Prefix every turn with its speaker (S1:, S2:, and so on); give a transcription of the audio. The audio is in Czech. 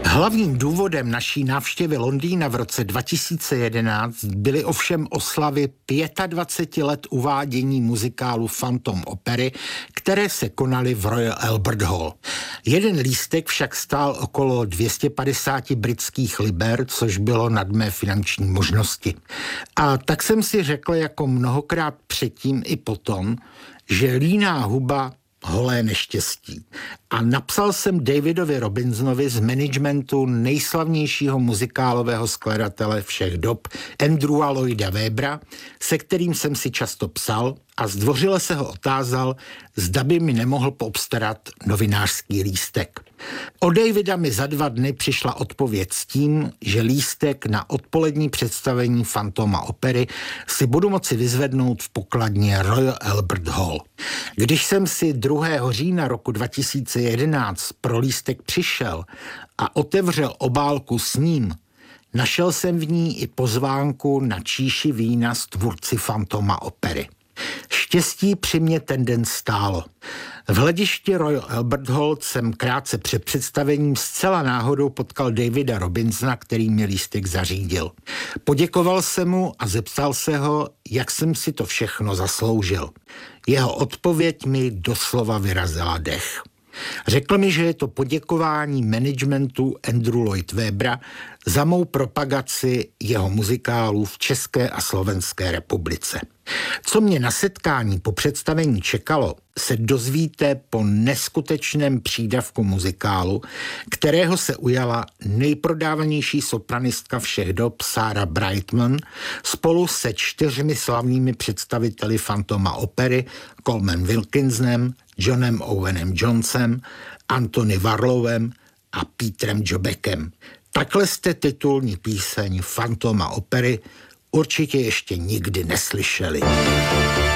S1: Hlavním důvodem naší návštěvy Londýna v roce 2011 byly ovšem oslavy 25 let uvádění muzikálu Phantom opery, které se konaly v Royal Albert Hall. Jeden lístek však stál okolo 250 britských liber, což bylo nad mé finanční možnosti. A tak jsem si řekl jako mnohokrát předtím i potom, že líná huba holé neštěstí. A napsal jsem Davidovi Robinsonovi z managementu nejslavnějšího muzikálového skladatele všech dob, Andrewa Lloyda Webbera, se kterým jsem si často psal a zdvořile se ho otázal, zda by mi nemohl poobstarat novinářský lístek. Od Davida mi za 2 dny přišla odpověď s tím, že lístek na odpolední představení Phantoma opery si budu moci vyzvednout v pokladně Royal Albert Hall. Když jsem si 2. října roku 2011 pro lístek přišel a otevřel obálku s ním, našel jsem v ní i pozvánku na číši vína s tvůrci Phantoma opery. Štěstí při mě ten den stálo. V hledišti Royal Albert Hall jsem krátce před představením zcela náhodou potkal Davida Robinsona, který mi lístek zařídil. Poděkoval jsem mu a zeptal se ho, jak jsem si to všechno zasloužil. Jeho odpověď mi doslova vyrazila dech. Řekl mi, že je to poděkování managementu Andrew Lloyd Webbera za mou propagaci jeho muzikálů v České a Slovenské republice. Co mě na setkání po představení čekalo, se dozvíte po neskutečném přídavku muzikálu, kterého se ujala nejprodávanější sopranistka všech dob Sarah Brightman spolu se 4 slavnými představiteli Phantoma opery Coleman Wilkinsonem, Johnem Owenem Jonesem, Anthony Warlowem a Petrem Jobekem. Takhle jste titulní píseň Phantoma opery určitě ještě nikdy neslyšeli.